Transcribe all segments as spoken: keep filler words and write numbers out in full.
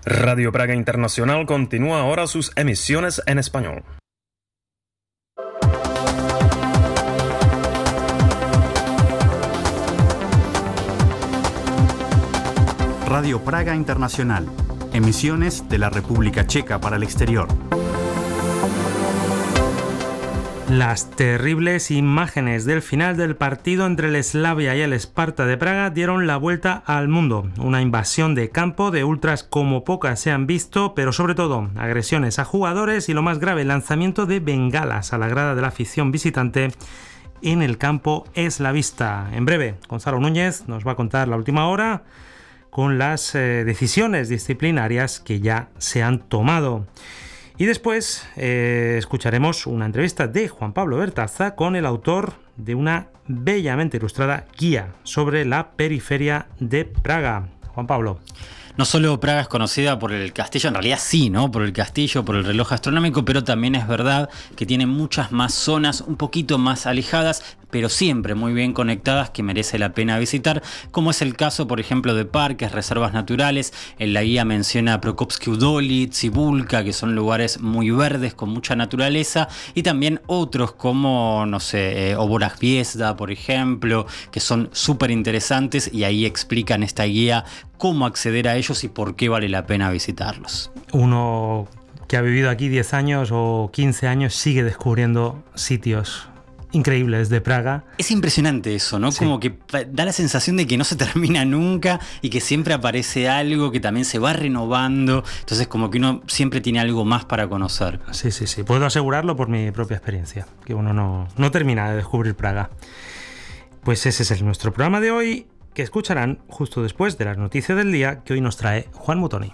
Radio Praga Internacional continúa ahora sus emisiones en español. Radio Praga Internacional, emisiones de la República Checa para el exterior. Las terribles imágenes del final del partido entre el Slavia y el Sparta de Praga dieron la vuelta al mundo. Una invasión de campo de ultras como pocas se han visto, pero sobre todo agresiones a jugadores y lo más grave, el lanzamiento de bengalas a la grada de la afición visitante en el campo eslavista. En breve, Gonzalo Núñez nos va a contar la última hora con las eh, decisiones disciplinarias que ya se han tomado. Y después eh, escucharemos una entrevista de Juan Pablo Bertaza con el autor de una bellamente ilustrada guía sobre la periferia de Praga. Juan Pablo. No solo Praga es conocida por el castillo, en realidad sí, ¿no? Por el castillo, por el reloj astronómico, pero también es verdad que tiene muchas más zonas un poquito más alejadas, pero siempre muy bien conectadas, que merece la pena visitar, como es el caso, por ejemplo, de parques, reservas naturales. En la guía menciona Prokopsky Udoli, Cibulka, que son lugares muy verdes, con mucha naturaleza, y también otros como, no sé, eh, Oboraj Hviezda, por ejemplo, que son súper interesantes, y ahí explican esta guía cómo acceder a ellos y por qué vale la pena visitarlos. Uno que ha vivido aquí diez años o quince años sigue descubriendo sitios increíbles de Praga. Es impresionante eso, ¿no? Sí. Como que da la sensación de que no se termina nunca y que siempre aparece algo que también se va renovando. Entonces como que uno siempre tiene algo más para conocer. Sí, sí, sí. Puedo asegurarlo por mi propia experiencia, que uno no, no termina de descubrir Praga. Pues ese es el, nuestro programa de hoy, que escucharán justo después de las noticias del día que hoy nos trae Juan Mutoni.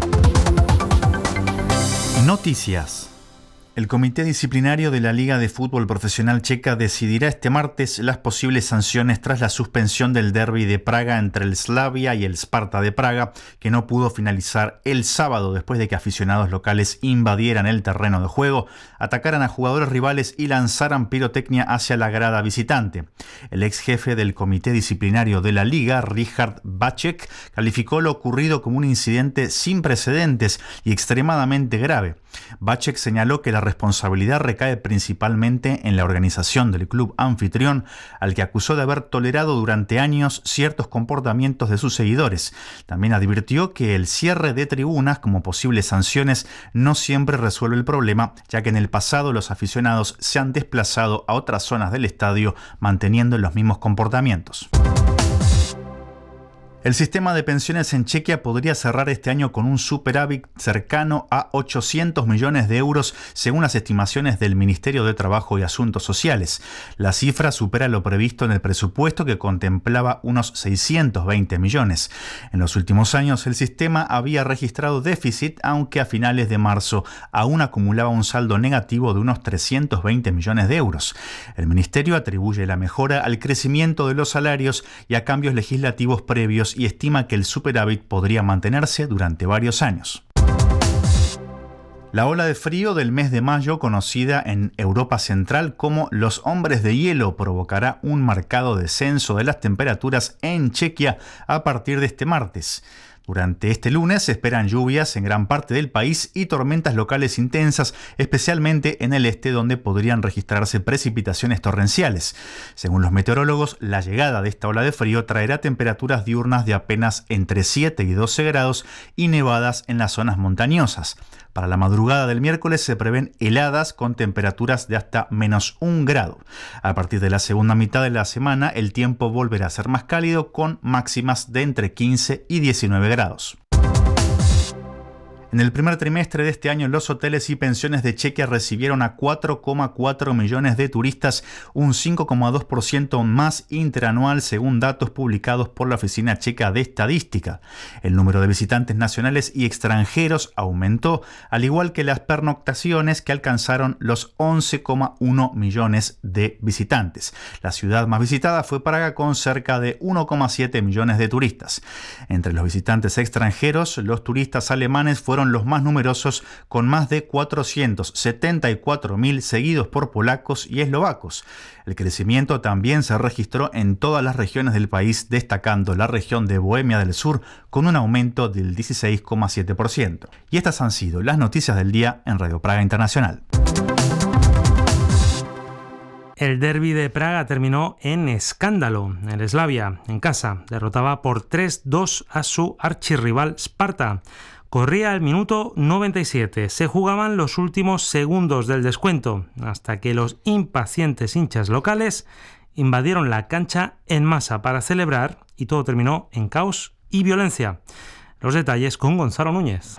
Noticias. El Comité Disciplinario de la Liga de Fútbol Profesional Checa decidirá este martes las posibles sanciones tras la suspensión del derbi de Praga entre el Slavia y el Sparta de Praga, que no pudo finalizar el sábado después de que aficionados locales invadieran el terreno de juego, atacaran a jugadores rivales y lanzaran pirotecnia hacia la grada visitante. El ex jefe del Comité Disciplinario de la Liga, Richard Bacek, calificó lo ocurrido como un incidente sin precedentes y extremadamente grave. Bacek señaló que la responsabilidad recae principalmente en la organización del club anfitrión, al que acusó de haber tolerado durante años ciertos comportamientos de sus seguidores. También advirtió que el cierre de tribunas como posibles sanciones no siempre resuelve el problema, ya que en el pasado los aficionados se han desplazado a otras zonas del estadio manteniendo los mismos comportamientos. El sistema de pensiones en Chequia podría cerrar este año con un superávit cercano a ochocientos millones de euros, según las estimaciones del Ministerio de Trabajo y Asuntos Sociales. La cifra supera lo previsto en el presupuesto, que contemplaba unos seiscientos veinte millones. En los últimos años el sistema había registrado déficit, aunque a finales de marzo aún acumulaba un saldo negativo de unos trescientos veinte millones de euros. El Ministerio atribuye la mejora al crecimiento de los salarios y a cambios legislativos previos, y estima que el superávit podría mantenerse durante varios años. La ola de frío del mes de mayo, conocida en Europa Central como los hombres de hielo, provocará un marcado descenso de las temperaturas en Chequia a partir de este martes. Durante este lunes se esperan lluvias en gran parte del país y tormentas locales intensas, especialmente en el este, donde podrían registrarse precipitaciones torrenciales. Según los meteorólogos, la llegada de esta ola de frío traerá temperaturas diurnas de apenas entre siete y doce grados y nevadas en las zonas montañosas. Para la madrugada del miércoles se prevén heladas con temperaturas de hasta menos un grado. A partir de la segunda mitad de la semana, el tiempo volverá a ser más cálido, con máximas de entre quince y diecinueve grados. En el primer trimestre de este año, los hoteles y pensiones de Chequia recibieron a cuatro coma cuatro millones de turistas, un cinco coma dos por ciento más interanual, según datos publicados por la Oficina Checa de Estadística. El número de visitantes nacionales y extranjeros aumentó, al igual que las pernoctaciones, que alcanzaron los once coma uno millones de visitantes. La ciudad más visitada fue Praga, con cerca de uno coma siete millones de turistas. Entre los visitantes extranjeros, los turistas alemanes fueron fueron los más numerosos, con más de cuatrocientos setenta y cuatro mil, seguidos por polacos y eslovacos. El crecimiento también se registró en todas las regiones del país, destacando la región de Bohemia del Sur con un aumento del dieciséis coma siete por ciento. Y estas han sido las noticias del día en Radio Praga Internacional. El derbi de Praga terminó en escándalo. El Slavia, en casa, derrotaba por tres dos a su archirrival Sparta. Corría el minuto noventa y siete. Se jugaban los últimos segundos del descuento, hasta que los impacientes hinchas locales invadieron la cancha en masa para celebrar y todo terminó en caos y violencia. Los detalles con Gonzalo Núñez.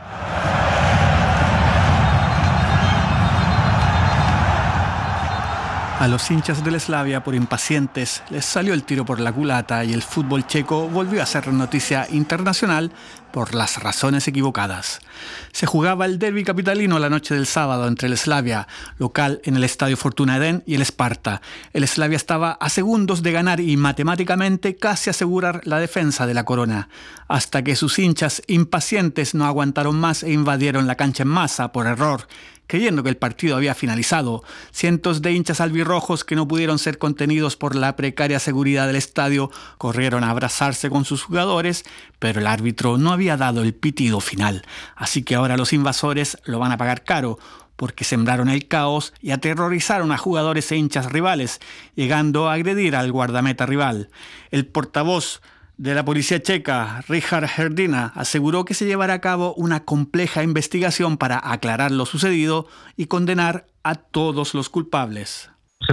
A los hinchas del Slavia, por impacientes, les salió el tiro por la culata y el fútbol checo volvió a ser noticia internacional por las razones equivocadas. Se jugaba el derbi capitalino la noche del sábado entre el Slavia, local en el estadio Fortuna Eden, y el Sparta. El Slavia estaba a segundos de ganar y matemáticamente casi asegurar la defensa de la corona, hasta que sus hinchas impacientes no aguantaron más e invadieron la cancha en masa por error, creyendo que el partido había finalizado. Cientos de hinchas albirrojos que no pudieron ser contenidos por la precaria seguridad del estadio corrieron a abrazarse con sus jugadores, pero el árbitro no había dado el pitido final. Así que ahora los invasores lo van a pagar caro, porque sembraron el caos y aterrorizaron a jugadores e hinchas rivales, llegando a agredir al guardameta rival. El portavoz de la policía checa, Richard Hrdina, aseguró que se llevará a cabo una compleja investigación para aclarar lo sucedido y condenar a todos los culpables.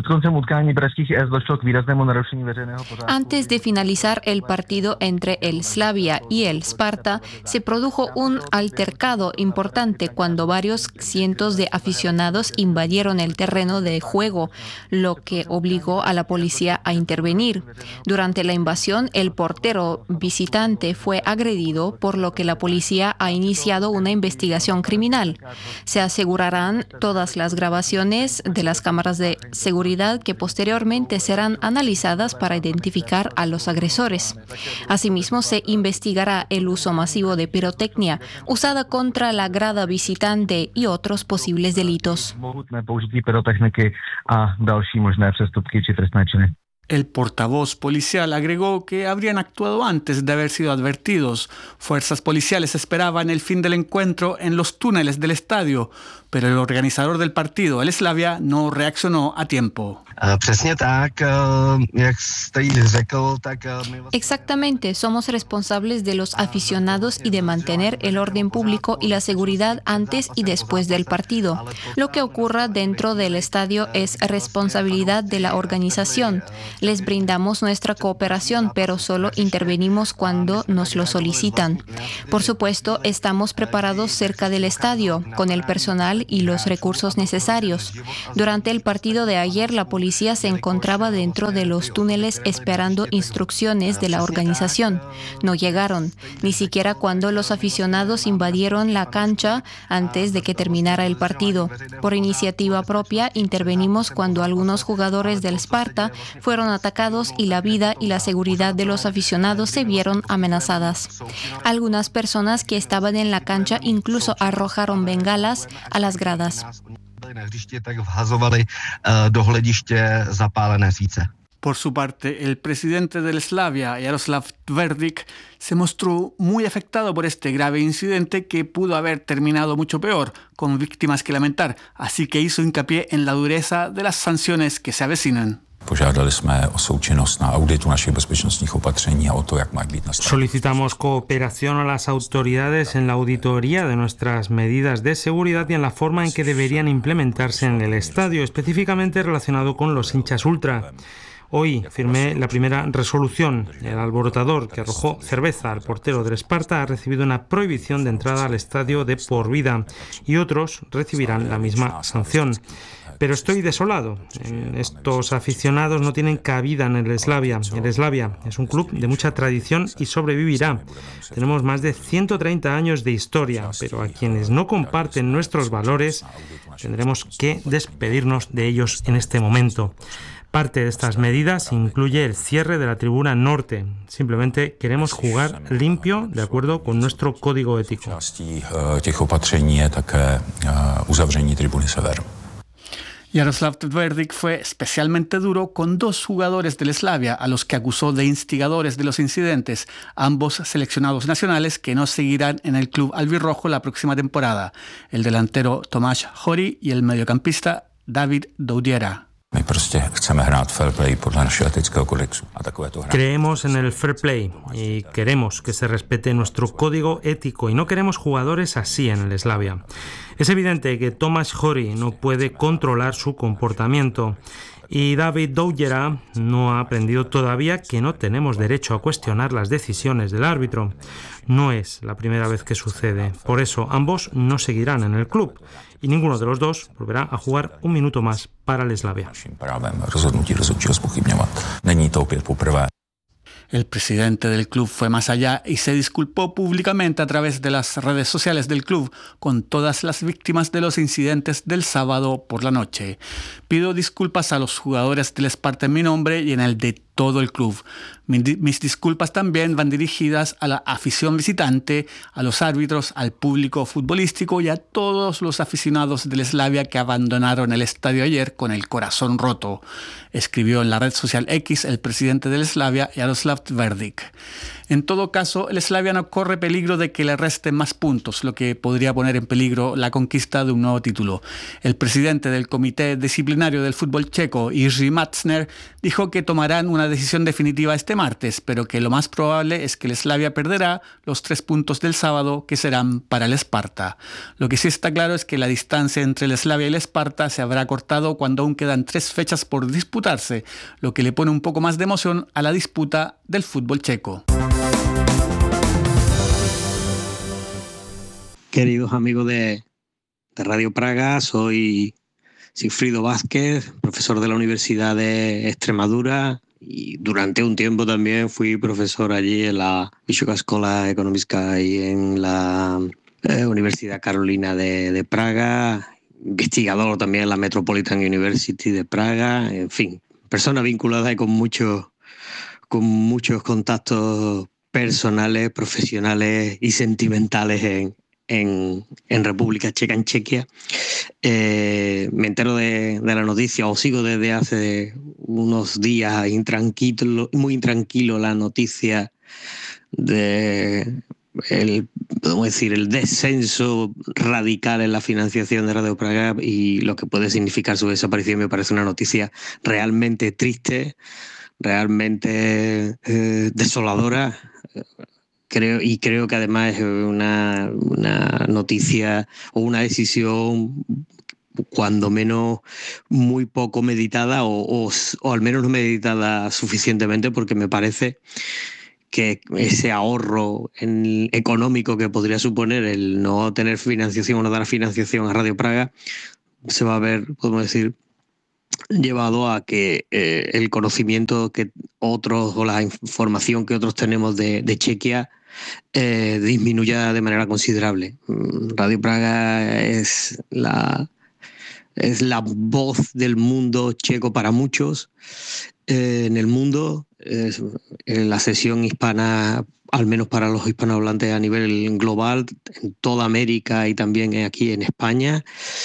Antes de finalizar el partido entre el Slavia y el Sparta, se produjo un altercado importante cuando varios cientos de aficionados invadieron el terreno de juego, lo que obligó a la policía a intervenir. Durante la invasión, el portero visitante fue agredido, por lo que la policía ha iniciado una investigación criminal. Se asegurarán todas las grabaciones de las cámaras de seguridad que posteriormente serán analizadas para identificar a los agresores. Asimismo, se investigará el uso masivo de pirotecnia usada contra la grada visitante y otros posibles delitos. El portavoz policial agregó que habrían actuado antes de haber sido advertidos. Fuerzas policiales esperaban el fin del encuentro en los túneles del estadio, pero el organizador del partido, el Slavia, no reaccionó a tiempo. Exactamente, somos responsables de los aficionados y de mantener el orden público y la seguridad antes y después del partido. Lo que ocurra dentro del estadio es responsabilidad de la organización. Les brindamos nuestra cooperación, pero solo intervenimos cuando nos lo solicitan. Por supuesto, estamos preparados cerca del estadio, con el personal y los recursos necesarios. Durante el partido de ayer, la policía se encontraba dentro de los túneles esperando instrucciones de la organización. No llegaron, ni siquiera cuando los aficionados invadieron la cancha antes de que terminara el partido. Por iniciativa propia, intervenimos cuando algunos jugadores del Sparta fueron atacados y la vida y la seguridad de los aficionados se vieron amenazadas. Algunas personas que estaban en la cancha incluso arrojaron bengalas a las gradas. Por su parte, el presidente del Slavia, Jaroslav Tverdik, se mostró muy afectado por este grave incidente que pudo haber terminado mucho peor, con víctimas que lamentar, así que hizo hincapié en la dureza de las sanciones que se avecinan. Solicitamos cooperación a las autoridades en la auditoría de nuestras medidas de seguridad y en la forma en que deberían implementarse en el estadio, específicamente relacionado con los hinchas ultra. Hoy firmé la primera resolución. El alborotador que arrojó cerveza al portero del Sparta ha recibido una prohibición de entrada al estadio de por vida y otros recibirán la misma sanción. Pero estoy desolado. Estos aficionados no tienen cabida en el Slavia. El Slavia es un club de mucha tradición y sobrevivirá. Tenemos más de ciento treinta años de historia, pero a quienes no comparten nuestros valores tendremos que despedirnos de ellos en este momento. Parte de estas medidas incluye el cierre de la tribuna norte. Simplemente queremos jugar limpio de acuerdo con nuestro código ético. Jaroslav Tvrdik fue especialmente duro con dos jugadores del Slavia a los que acusó de instigadores de los incidentes, ambos seleccionados nacionales que no seguirán en el club albirrojo la próxima temporada, el delantero Tomáš Hori y el mediocampista David Doudiera. Creemos en el fair play y queremos que se respete nuestro código ético y no queremos jugadores así en el Slavia. Es evidente que Tomáš Hori no puede controlar su comportamiento y David Doudiera no ha aprendido todavía que no tenemos derecho a cuestionar las decisiones del árbitro. No es la primera vez que sucede. Por eso ambos no seguirán en el club y ninguno de los dos volverá a jugar un minuto más para el Slavia. El presidente del club fue más allá y se disculpó públicamente a través de las redes sociales del club con todas las víctimas de los incidentes del sábado por la noche. Pido disculpas a los jugadores del Sparta en mi nombre y en el de todo el club. Mis disculpas también van dirigidas a la afición visitante, a los árbitros, al público futbolístico y a todos los aficionados del Slavia que abandonaron el estadio ayer con el corazón roto, escribió en la red social X el presidente del Slavia, Jaroslav Tvrdik. En todo caso, el Slavia no corre peligro de que le resten más puntos, lo que podría poner en peligro la conquista de un nuevo título. El presidente del Comité Disciplinario del Fútbol Checo, Jiří Matzner, dijo que tomarán una decisión definitiva este martes, pero que lo más probable es que el Slavia perderá los tres puntos del sábado que serán para el Sparta. Lo que sí está claro es que la distancia entre el Slavia y el Sparta se habrá cortado cuando aún quedan tres fechas por disputarse, lo que le pone un poco más de emoción a la disputa del fútbol checo. Queridos amigos de, de Radio Praga, soy Sigfrido Vázquez, profesor de la Universidad de Extremadura y durante un tiempo también fui profesor allí en la Vysoká škola ekonomická y en la eh, Universidad Carolina de, de Praga, investigador también en la Metropolitan University de Praga, en fin, persona vinculada con muchos, con muchos contactos personales, profesionales y sentimentales en En, en República Checa, en Chequia. Eh, me entero de, de la noticia, o sigo desde hace unos días intranquilo, muy intranquilo la noticia de el, podemos decir, el descenso radical en la financiación de Radio Praga y lo que puede significar su desaparición. Me parece una noticia realmente triste, realmente eh, desoladora. Creo, y creo que además es una, una noticia o una decisión cuando menos muy poco meditada o, o, o al menos no meditada suficientemente, porque me parece que ese ahorro en, económico que podría suponer el no tener financiación o no dar financiación a Radio Praga se va a ver, podemos decir, llevado a que eh, el conocimiento que otros o la información que otros tenemos de, de Chequia eh, disminuya de manera considerable. Radio Praga es la, es la voz del mundo checo para muchos eh, en el mundo, es la sesión hispana, al menos para los hispanohablantes a nivel global, en toda América y también aquí en España.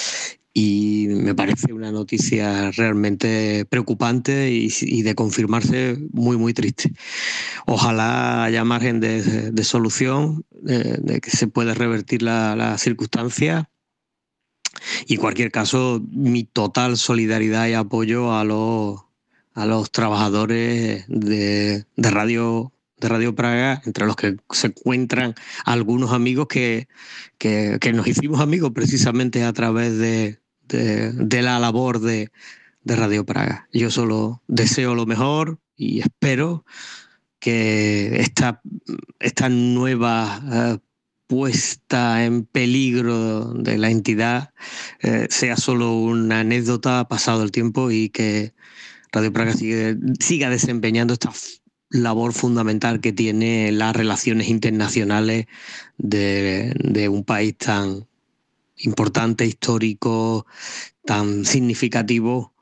Y me parece una noticia realmente preocupante y, y de confirmarse muy, muy triste. Ojalá haya margen de, de solución, de, de que se pueda revertir la, la circunstancia. Y en cualquier caso, mi total solidaridad y apoyo a los, a los trabajadores de, de Radio de Radio Praga, entre los que se encuentran algunos amigos que, que, que nos hicimos amigos precisamente a través de, de, de la labor de, de Radio Praga. Yo solo deseo lo mejor y espero que esta, esta nueva eh, puesta en peligro de la entidad eh, sea solo una anécdota pasado el tiempo y que Radio Praga siga, siga desempeñando esta labor fundamental que tiene las relaciones internacionales de, de un país tan importante, histórico, tan significativo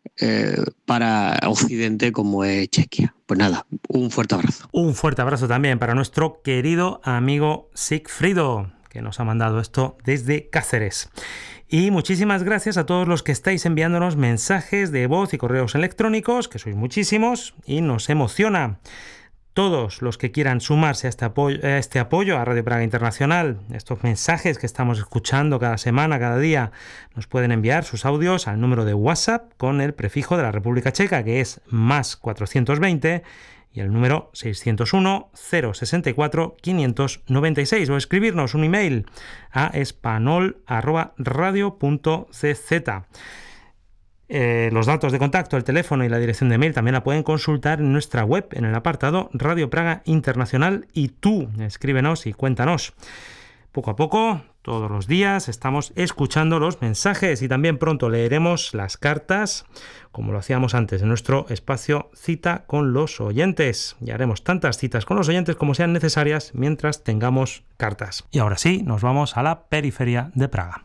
eh, para Occidente como es Chequia. Pues nada, un fuerte abrazo. Un fuerte abrazo también para nuestro querido amigo Sigfrido, que nos ha mandado esto desde Cáceres. Y muchísimas gracias a todos los que estáis enviándonos mensajes de voz y correos electrónicos, que sois muchísimos y nos emociona. Todos los que quieran sumarse a este apoyo, a este apoyo a Radio Praga Internacional, estos mensajes que estamos escuchando cada semana, cada día, nos pueden enviar sus audios al número de WhatsApp con el prefijo de la República Checa, que es más cuatrocientos veinte, y el número seiscientos uno, cero sesenta y cuatro, quinientos noventa y seis, o escribirnos un email a espanol arroba radio punto c z. Eh, los datos de contacto, el teléfono y la dirección de mail también la pueden consultar en nuestra web, en el apartado Radio Praga Internacional. Y tú, escríbenos y cuéntanos. Poco a poco, todos los días, estamos escuchando los mensajes y también pronto leeremos las cartas, como lo hacíamos antes en nuestro espacio Cita con los Oyentes. Y haremos tantas citas con los oyentes como sean necesarias mientras tengamos cartas. Y ahora sí, nos vamos a la periferia de Praga.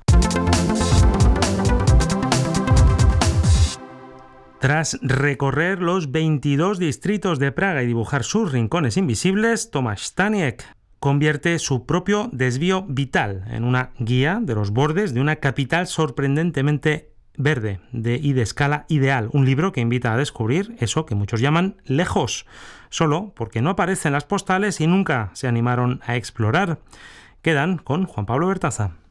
Tras recorrer los veintidós distritos de Praga y dibujar sus rincones invisibles, Tomáš Staněk convierte su propio desvío vital en una guía de los bordes de una capital sorprendentemente verde de, y de escala ideal. Un libro que invita a descubrir eso que muchos llaman lejos, solo porque no aparecen las postales y nunca se animaron a explorar. Quedan con Juan Pablo Bertaza.